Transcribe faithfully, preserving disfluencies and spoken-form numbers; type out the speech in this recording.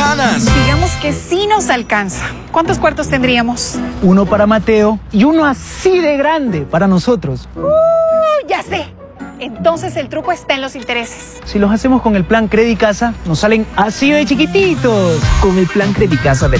ganas. Digamos que sí nos alcanza. ¿Cuántos cuartos tendríamos? Uno para Mateo y uno así de grande para nosotros. Uh, ya sé. Entonces el truco está en los intereses. Si los hacemos con el plan Credicasa, nos salen así de chiquititos. Con el plan Credicasa de